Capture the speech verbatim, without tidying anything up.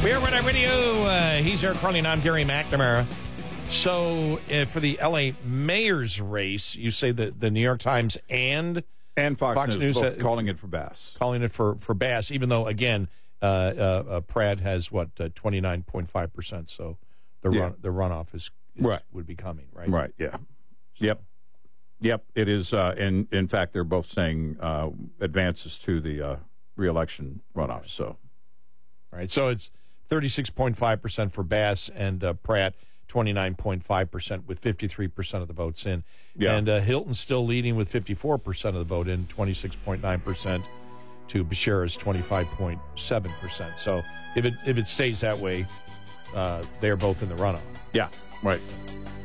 Beer Red Eye Radio. Uh, he's Eric Carly, and I'm Gary McNamara. So, uh, for the L A mayor's race, you say that the New York Times and and Fox, Fox News, News both uh, calling it for Bass, calling it for for Bass, even though again, uh, uh, uh, Pratt has what twenty nine point five percent. So the yeah. run the runoff is, is right would be coming, right? Right. Yeah. So. Yep. Yep. It is. Uh, and in fact, they're both saying uh, advances to the uh, reelection runoff. Okay. So, all right. So it's thirty six point five percent for Bass and uh, Pratt. twenty-nine point five percent with fifty-three percent of the votes in. Yeah. And uh, Hilton's still leading with fifty-four percent of the vote in, twenty-six point nine percent to Bashira's twenty-five point seven percent. So if it if it stays that way, uh, they're both in the runoff. Yeah, right.